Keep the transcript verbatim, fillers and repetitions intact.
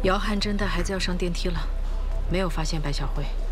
姚汉真的孩子要上电梯了，没有发现白小慧。